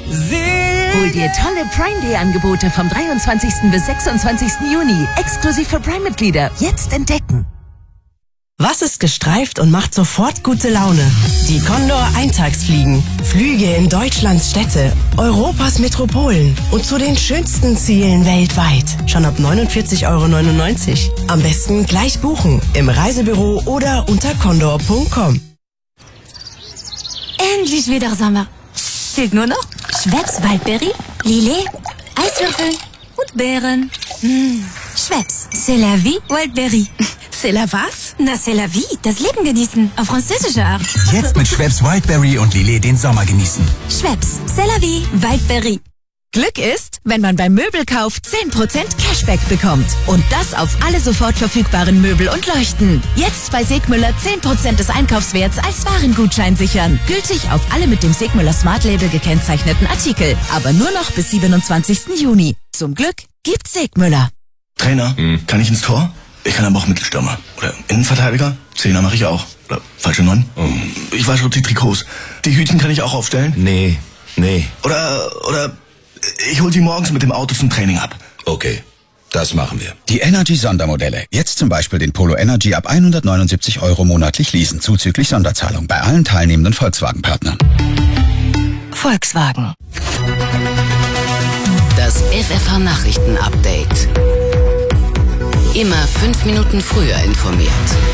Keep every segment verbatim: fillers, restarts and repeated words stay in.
Hol dir tolle Prime Day Angebote vom dreiundzwanzigsten bis sechsundzwanzigsten Juni. Exklusiv für Prime-Mitglieder. Jetzt entdecken. Was ist gestreift und macht sofort gute Laune? Die Condor Eintagsfliegen. Flüge in Deutschlands Städte, Europas Metropolen und zu den schönsten Zielen weltweit. Schon ab neunundvierzig Euro neunundneunzig. Am besten gleich buchen. Im Reisebüro oder unter condor punkt com. Endlich wieder Sommer. Fehlt nur noch Schweppes Waldbeere, Lillet, Eiswürfel und Beeren. Mmh. Schweppes, c'est la vie, Waldbeere. C'est la was? Na, c'est la vie, das Leben genießen, auf französische Art. Jetzt mit Schweppes Wildberry und Lillet den Sommer genießen. Schweppes, c'est la vie, Waldbeere. Glück ist, wenn man beim Möbelkauf zehn Prozent Cashback bekommt. Und das auf alle sofort verfügbaren Möbel und Leuchten. Jetzt bei Segmüller zehn Prozent des Einkaufswerts als Warengutschein sichern. Gültig auf alle mit dem Segmüller Smart Label gekennzeichneten Artikel. Aber nur noch bis siebenundzwanzigsten Juni. Zum Glück gibt's Segmüller. Trainer, hm. kann ich ins Tor? Ich kann aber auch Mittelstürmer. Oder Innenverteidiger? Zehner mache ich auch. Oder falsche Neun? Oh. Ich wasche auch die Trikots. Die Hütchen kann ich auch aufstellen? Nee, nee. Oder, oder ich hol sie morgens mit dem Auto zum Training ab. Okay, das machen wir. Die Energy-Sondermodelle. Jetzt zum Beispiel den Polo Energy ab hundertneunundsiebzig Euro monatlich leasen, zuzüglich Sonderzahlung bei allen teilnehmenden Volkswagen-Partnern. Volkswagen. Das F F H-Nachrichten-Update. Immer fünf Minuten früher informiert.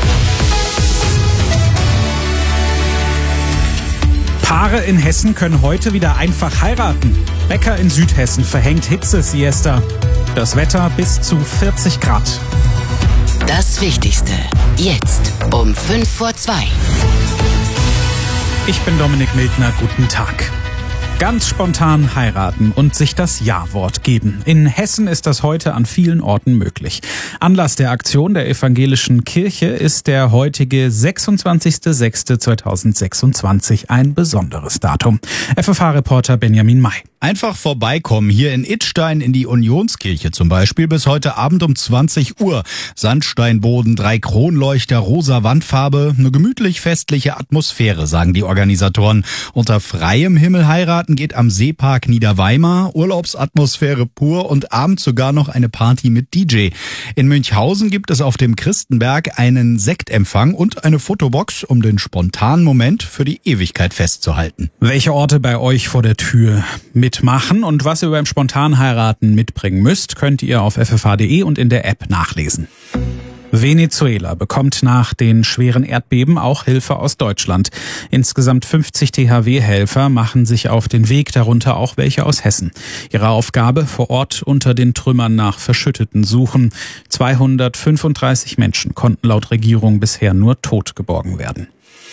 Paare in Hessen können heute wieder einfach heiraten. Bäcker in Südhessen verhängt Hitze-Siesta. Das Wetter bis zu vierzig Grad. Das Wichtigste. Jetzt um fünf vor zwei. Ich bin Dominik Mildner. Guten Tag. Ganz spontan heiraten und sich das Ja-Wort geben. In Hessen ist das heute an vielen Orten möglich. Anlass der Aktion der Evangelischen Kirche ist der heutige sechsundzwanzigster sechster zweitausendsechsundzwanzig, ein besonderes Datum. F F H-Reporter Benjamin May. Einfach vorbeikommen, hier in Idstein in die Unionskirche zum Beispiel, bis heute Abend um zwanzig Uhr. Sandsteinboden, drei Kronleuchter, rosa Wandfarbe, eine gemütlich festliche Atmosphäre, sagen die Organisatoren. Unter freiem Himmel heiraten geht am Seepark Niederweimar, Urlaubsatmosphäre pur und abends sogar noch eine Party mit D J. In Münchhausen gibt es auf dem Christenberg einen Sektempfang und eine Fotobox, um den spontanen Moment für die Ewigkeit festzuhalten. Welche Orte bei euch vor der Tür mitmachen und was ihr beim spontanen Heiraten mitbringen müsst, könnt ihr auf f f h punkt d e und in der App nachlesen. Venezuela bekommt nach den schweren Erdbeben auch Hilfe aus Deutschland. Insgesamt fünfzig T H W-Helfer machen sich auf den Weg, darunter auch welche aus Hessen. Ihre Aufgabe: vor Ort unter den Trümmern nach Verschütteten suchen. zweihundertfünfunddreißig Menschen konnten laut Regierung bisher nur tot geborgen werden.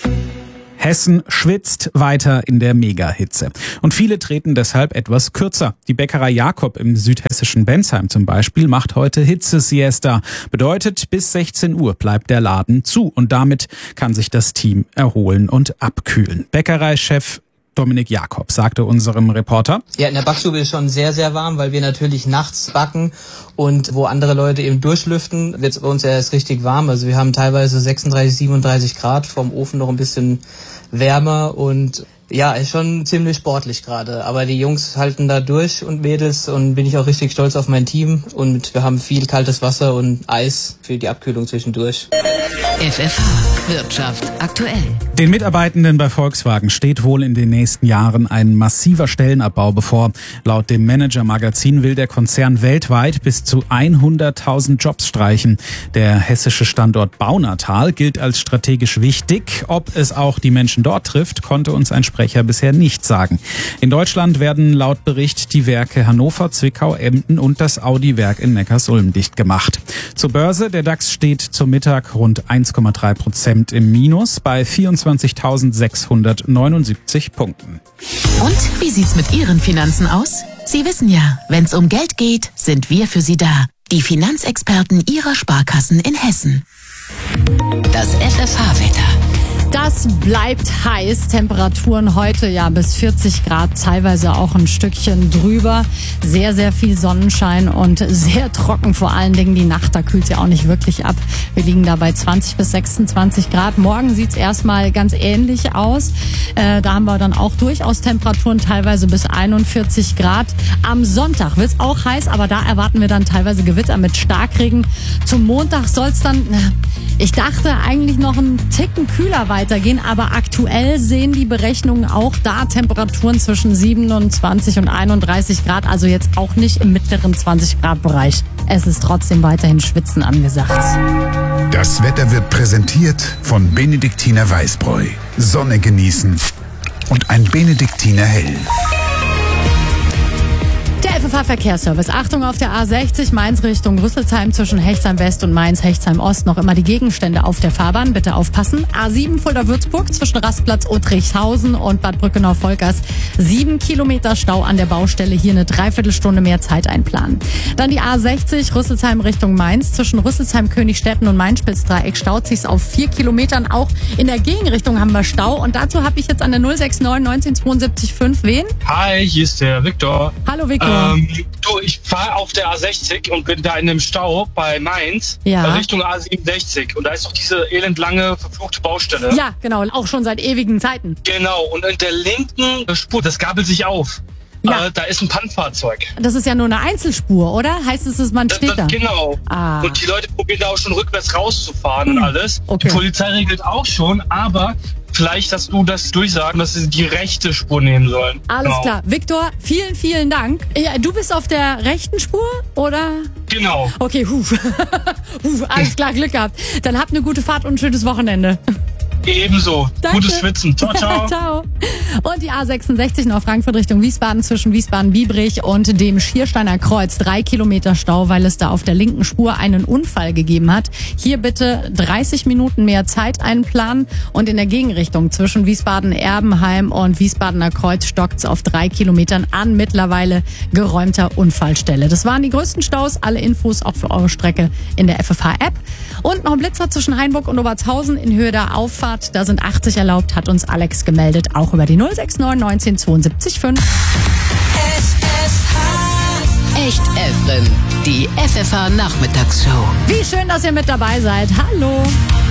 Hessen schwitzt weiter in der Megahitze. Und viele treten deshalb etwas kürzer. Die Bäckerei Jakob im südhessischen Bensheim zum Beispiel macht heute Hitze-Siesta. Bedeutet, bis sechzehn Uhr bleibt der Laden zu. Und damit kann sich das Team erholen und abkühlen. Bäckereichef Dominik Jakob sagte unserem Reporter: Ja, in der Backstube ist schon sehr, sehr warm, weil wir natürlich nachts backen und wo andere Leute eben durchlüften, wird es bei uns ja erst richtig warm. Also wir haben teilweise sechsunddreißig, siebenunddreißig Grad, vom Ofen noch ein bisschen wärmer und ja, ist schon ziemlich sportlich gerade. Aber die Jungs halten da durch und Mädels und bin ich auch richtig stolz auf mein Team und wir haben viel kaltes Wasser und Eis für die Abkühlung zwischendurch. F F H Wirtschaft aktuell. Den Mitarbeitenden bei Volkswagen steht wohl in den nächsten Jahren ein massiver Stellenabbau bevor. Laut dem Manager-Magazin will der Konzern weltweit bis zu hunderttausend Jobs streichen. Der hessische Standort Baunatal gilt als strategisch wichtig. Ob es auch die Menschen dort trifft, konnte uns ein Sprecher bisher nicht sagen. In Deutschland werden laut Bericht die Werke Hannover, Zwickau, Emden und das Audi-Werk in Neckarsulm dicht gemacht. Zur Börse: Der DAX steht zum Mittag rund eins Komma drei Prozent im Minus bei vierundzwanzigtausendsechshundertneunundsiebzig Punkten. Und wie sieht's mit Ihren Finanzen aus? Sie wissen ja, wenn's um Geld geht, sind wir für Sie da. Die Finanzexperten Ihrer Sparkassen in Hessen. Das F F H-Wetter. Das bleibt heiß. Temperaturen heute ja bis vierzig Grad, teilweise auch ein Stückchen drüber. Sehr, sehr viel Sonnenschein und sehr trocken, vor allen Dingen die Nacht. Da kühlt es ja auch nicht wirklich ab. Wir liegen da bei zwanzig bis sechsundzwanzig Grad. Morgen sieht es erstmal ganz ähnlich aus. Äh, da haben wir dann auch durchaus Temperaturen teilweise bis einundvierzig Grad. Am Sonntag wird es auch heiß, aber da erwarten wir dann teilweise Gewitter mit Starkregen. Zum Montag soll es dann, ich dachte eigentlich noch einen Ticken kühler weitergehen, aber aktuell sehen die Berechnungen auch da Temperaturen zwischen siebenundzwanzig und einunddreißig Grad, also jetzt auch nicht im mittleren zwanzig Grad Bereich. Es ist trotzdem weiterhin Schwitzen angesagt. Das Wetter wird präsentiert von Benediktiner Weißbräu. Sonne genießen und ein Benediktiner Hell. Der F F H-Verkehrsservice. Achtung auf der A sechzig, Mainz Richtung Rüsselsheim zwischen Hechtsheim West und Mainz Hechtsheim Ost. Noch immer die Gegenstände auf der Fahrbahn. Bitte aufpassen. A sieben Fulda-Würzburg zwischen Rastplatz Uttrichshausen und Bad Brückenau-Volkers. Sieben Kilometer Stau an der Baustelle. Hier eine Dreiviertelstunde mehr Zeit einplanen. Dann die A sechzig Rüsselsheim Richtung Mainz zwischen Rüsselsheim, Königstetten und Main-Spitz-Dreieck staut sich's auf vier Kilometern. Auch in der Gegenrichtung haben wir Stau. Und dazu habe ich jetzt an der null sechs neun neunzehn zweiundsiebzig fünf wen? Hi, hier ist der Viktor. Hallo Viktor. Ähm, du, ich fahre auf der A sechzig und bin da in einem Stau bei Mainz, ja. Richtung A siebenundsechzig. Und da ist doch diese elendlange, verfluchte Baustelle. Ja, genau, auch schon seit ewigen Zeiten. Genau, und in der linken Spur, das gabelt sich auf. Ja. Äh, da ist ein Pannfahrzeug. Das ist ja nur eine Einzelspur, oder? Heißt es, dass man Das, steht das, da? Genau. Ah. Und die Leute probieren da auch schon rückwärts rauszufahren Hm. und alles. Okay. Die Polizei regelt auch schon, aber vielleicht, dass du das durchsagen, dass sie die rechte Spur nehmen sollen. Alles genau. klar. Viktor, vielen, vielen Dank. Ja, du bist auf der rechten Spur, oder? Genau. Okay, huh. huh, alles klar, Glück gehabt. Dann habt eine gute Fahrt und ein schönes Wochenende. Ebenso. Danke. Gutes Schwitzen. Ciao, ciao. Ciao. Und die A sechsundsechzig nach Frankfurt Richtung Wiesbaden zwischen Wiesbaden-Biebrich und dem Schiersteiner Kreuz. Drei Kilometer Stau, weil es da auf der linken Spur einen Unfall gegeben hat. Hier bitte dreißig Minuten mehr Zeit einplanen. Und in der Gegenrichtung zwischen Wiesbaden-Erbenheim und Wiesbadener Kreuz stockt's auf drei Kilometern an mittlerweile geräumter Unfallstelle. Das waren die größten Staus. Alle Infos auch für eure Strecke in der F F H-App. Und noch ein Blitzer zwischen Hainburg und Obertshausen in Höhe der Auffahrt. Da sind achtzig erlaubt, hat uns Alex gemeldet, auch über die null sechs neun neunzehn zweiundsiebzig fünf. Echt Efren, die F F H Nachmittagsshow. Wie schön, dass ihr mit dabei seid. Hallo.